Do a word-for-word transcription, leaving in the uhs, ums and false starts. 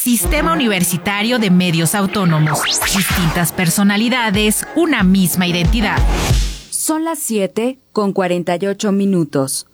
Sistema Universitario de Medios Autónomos. Distintas personalidades, una misma identidad. Son las siete con cuarenta y ocho minutos.